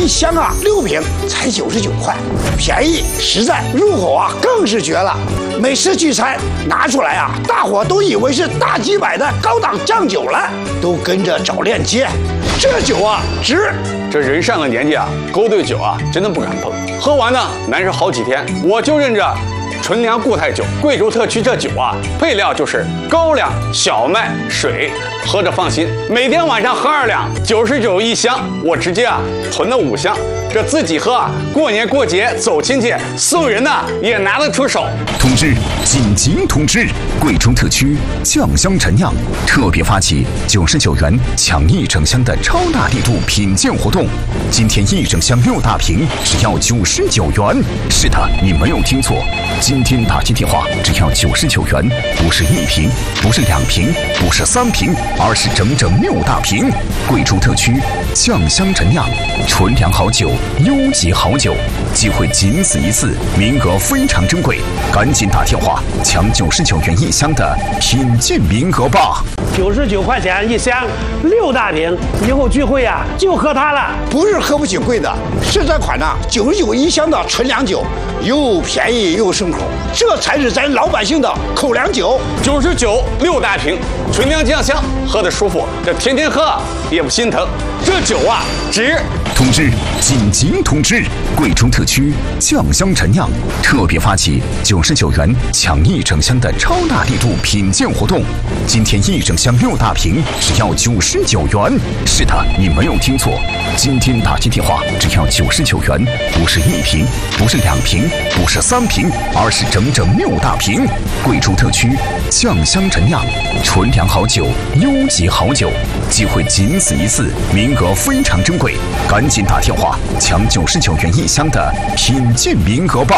一箱啊6瓶才99块，便宜实在，入口啊更是绝了。每次聚餐拿出来啊，大伙都以为是大几百的高档酱酒了，都跟着找链接。这酒啊值。 这人上了年纪啊，勾兑酒啊真的不敢碰，喝完呢难受好几天。我就认着纯粮固态酒，贵州特区这酒啊，配料就是高粱、小麦、水，喝着放心。每天晚上喝2两，99一箱，我直接啊囤了5箱。这自己喝啊，过年过节走亲戚送人呐，也拿得出手。 通知！紧急通知！贵州特区酱香陈酿特别发起99元抢1整箱的超大力度品鉴活动，今天1整箱6大瓶只要99元。是的，你没有听错，今天打进电话只要99元，不是1瓶，不是2瓶，不是3瓶，而是整整6大瓶。贵州特区酱香陈酿，纯粮好酒，优级好酒，机会仅此一次，名额非常珍贵，赶紧打电话抢99元1箱的品鉴名额吧 ！99块钱1箱6大瓶，以后聚会啊就喝它了。 不是喝不起贵的，是这款呢99一箱的纯粮酒，又便宜又顺口，这才是咱老百姓的口粮酒。 99 6大瓶，纯粮酱香，喝得舒服，这天天喝也不心疼。这酒啊值！ 通知！紧急通知！贵州特区酱香陈酿特别发起99元抢1整箱的超大力度品鉴活动，今天1整箱6大瓶只要99元。是的，你没有听错，今天打进电话只要99元，不是1瓶，不是2瓶，不是3瓶，而是整整6大瓶。贵州特区酱香陈酿，纯粮好酒，优级好酒，机会仅此一次，名额非常珍贵，赶紧打电话抢99元1箱的品鉴名额吧！